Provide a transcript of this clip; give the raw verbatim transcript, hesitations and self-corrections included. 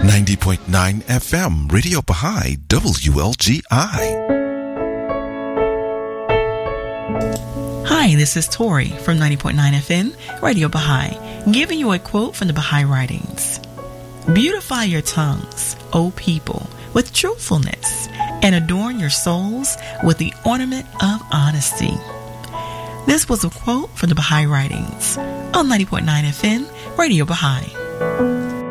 ninety point nine F M, Radio Baha'i, W L G I. Hi, this is Tori from ninety point nine F M, Radio Baha'i, giving you a quote from the Baha'i writings. Beautify your tongues, O people, with truthfulness, and adorn your souls with the ornament of honesty. This was a quote from the Baha'i writings on ninety point nine F M, Radio Baha'i.